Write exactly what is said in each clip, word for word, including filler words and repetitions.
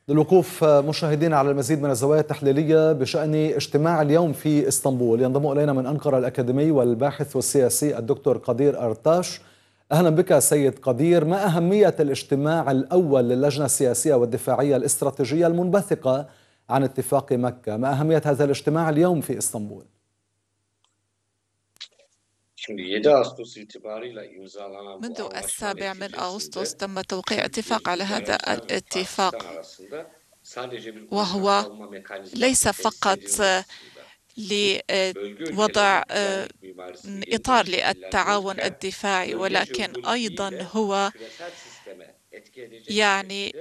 للوقوف مشاهدينا على المزيد من الزوايا التحليلية بشأن اجتماع اليوم في اسطنبول، ينضم إلينا من أنقرة الأكاديمي والباحث والسياسي الدكتور قدير أرتاش. أهلا بك سيد قدير. ما أهمية الاجتماع الأول للجنة السياسية والدفاعية الاستراتيجية المنبثقة عن اتفاق مكة؟ ما أهمية هذا الاجتماع اليوم في اسطنبول؟ منذ السابع من أغسطس تم توقيع اتفاق على هذا الاتفاق، وهو ليس فقط لوضع إطار للتعاون الدفاعي، ولكن أيضا هو يعني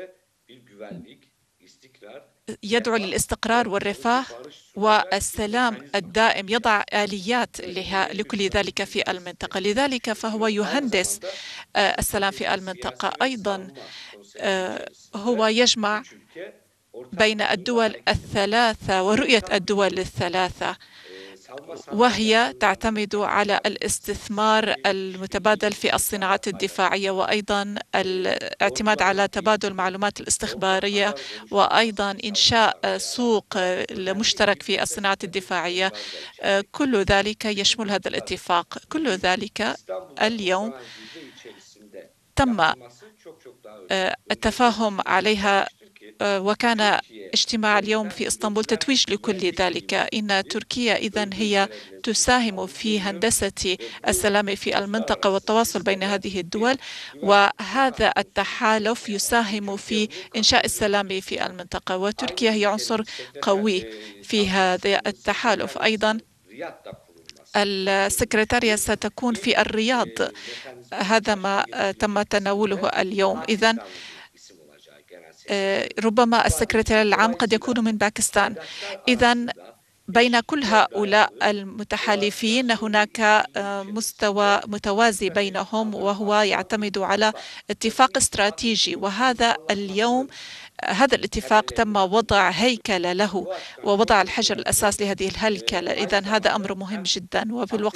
يدعو للاستقرار والرفاه والسلام الدائم، يضع آليات لها لكل ذلك في المنطقة. لذلك فهو يهندس السلام في المنطقة. أيضا هو يجمع بين الدول الثلاثة ورؤية الدول الثلاثة، وهي تعتمد على الاستثمار المتبادل في الصناعات الدفاعية، وأيضا الاعتماد على تبادل المعلومات الاستخبارية، وأيضا إنشاء سوق مشترك في الصناعات الدفاعية. كل ذلك يشمل هذا الاتفاق. كل ذلك اليوم تم التفاهم عليها، وكان اجتماع اليوم في اسطنبول تتويج لكل ذلك. إن تركيا إذن هي تساهم في هندسة السلام في المنطقة والتواصل بين هذه الدول، وهذا التحالف يساهم في إنشاء السلام في المنطقة، وتركيا هي عنصر قوي في هذا التحالف. أيضا السكرتارية ستكون في الرياض، هذا ما تم تناوله اليوم. إذن ربما السكرتير العام قد يكون من باكستان. إذن بين كل هؤلاء المتحالفين هناك مستوى متوازي بينهم، وهو يعتمد على اتفاق استراتيجي، وهذا اليوم هذا الاتفاق تم وضع هيكلة له ووضع الحجر الأساس لهذه الهيكلة. إذن هذا أمر مهم جدا. وفي الوقت